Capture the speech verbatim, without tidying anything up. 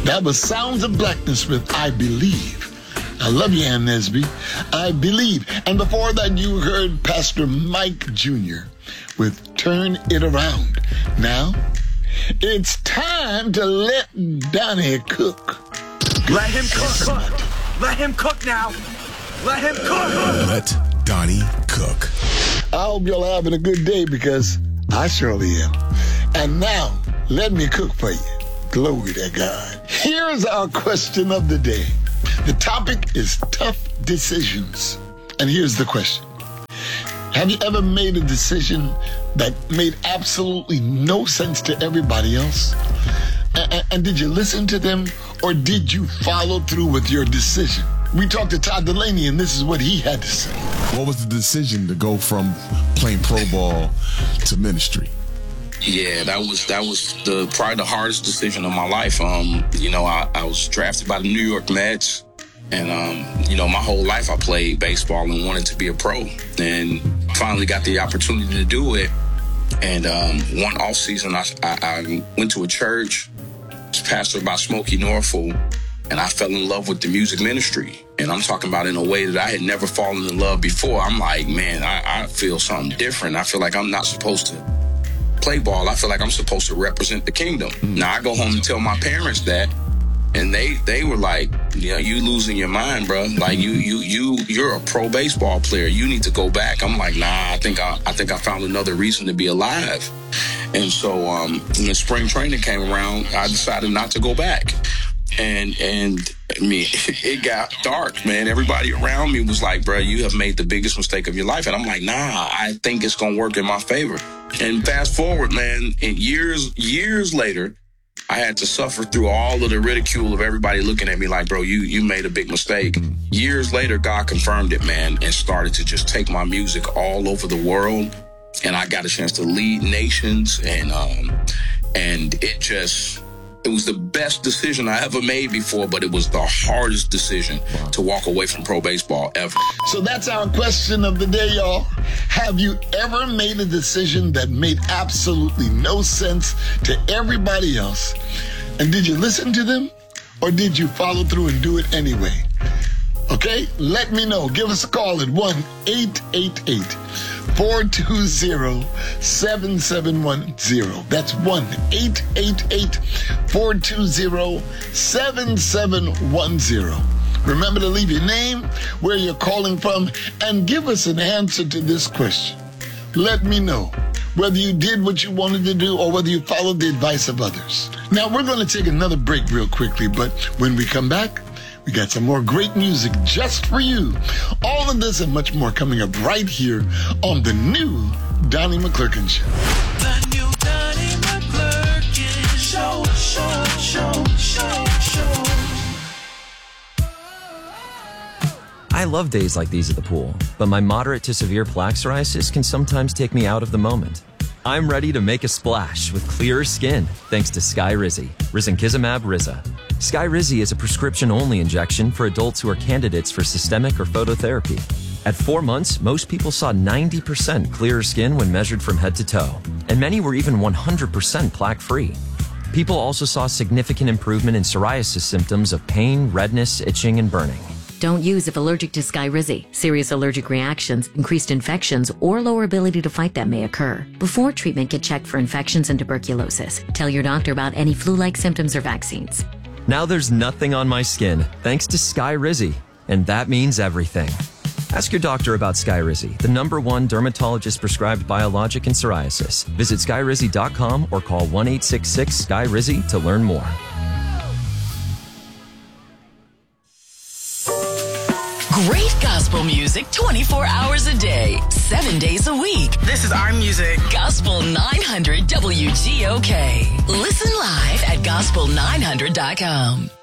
That was Sounds of Blackness with I Believe. I love you, Ann Nesby. I Believe. And before that, you heard Pastor Mike Junior with Turn It Around. Now, it's time to let Donnie cook. Let him cook. Let him cook now. Let him cook. Let Donnie cook. I hope y'all are having a good day because I surely am. And now, let me cook for you. Glory to God. Here's our question of the day. The topic is tough decisions. And here's the question. Have you ever made a decision that made absolutely no sense to everybody else? And, and did you listen to them, or did you follow through with your decision? We talked to Todd Delaney, and this is what he had to say. What was the decision to go from playing pro ball to ministry? Yeah, that was that was the probably the hardest decision of my life. Um, you know, I, I was drafted by the New York Mets, and um, you know, my whole life I played baseball and wanted to be a pro. And finally got the opportunity to do it. And um, one off season, I, I, I went to a church, was pastored by Smokey Norfolk, and I fell in love with the music ministry. And I'm talking about in a way that I had never fallen in love before. I'm like, man, I, I feel something different. I feel like I'm not supposed to play ball. I feel like I'm supposed to represent the kingdom. Mm. Now I go home and tell my parents that, and they they were like, you know, you losing your mind, bro. Like you you you you're a pro baseball player. You need to go back. I'm like, nah. I think I I think I found another reason to be alive. And so um, when spring training came around, I decided not to go back. And and I mean, it got dark, man. Everybody around me was like, bro, you have made the biggest mistake of your life. And I'm like, nah, I think it's gonna work in my favor. And fast forward, man, and years, years later, I had to suffer through all of the ridicule of everybody looking at me like, bro, you you made a big mistake. Years later, God confirmed it, man, and started to just take my music all over the world. And I got a chance to lead nations, and um, and it just, it was the best decision I ever made before, but it was the hardest decision wow. to walk away from pro baseball ever. So that's our question of the day, y'all. Have you ever made a decision that made absolutely no sense to everybody else? And did you listen to them, or did you follow through and do it anyway? Okay, let me know. Give us a call at one eight eight eight, four two zero, seven seven one zero. That's one eight eight eight, four two zero, seven seven one zero. Remember to leave your name, where you're calling from, and give us an answer to this question. Let me know whether you did what you wanted to do or whether you followed the advice of others. Now, we're going to take another break real quickly, but when we come back, we got some more great music just for you. All of this and much more coming up right here on the new Donnie McClurkin Show. The new Donnie McClurkin Show, show, show, show, show. I love days like these at the pool, but my moderate to severe plaque psoriasis can sometimes take me out of the moment. I'm ready to make a splash with clearer skin thanks to Skyrizi, Risankizumab Riza. Skyrizi is a prescription-only injection for adults who are candidates for systemic or phototherapy. At four months, most people saw ninety percent clearer skin when measured from head to toe, and many were even one hundred percent plaque-free. People also saw significant improvement in psoriasis symptoms of pain, redness, itching, and burning. Don't use if allergic to Skyrizi. Serious allergic reactions, increased infections, or lower ability to fight them may occur. Before treatment, get checked for infections and tuberculosis. Tell your doctor about any flu-like symptoms or vaccines. Now there's nothing on my skin thanks to Skyrizi, and that means everything. Ask your doctor about Skyrizi, the number one dermatologist-prescribed biologic in psoriasis. Visit skyrizi dot com or call one eight six six, S K Y R I Z I to learn more. Great gospel music twenty-four hours a day, seven days a week. This is our music. Gospel nine hundred W G O K. Listen live at gospel nine hundred dot com.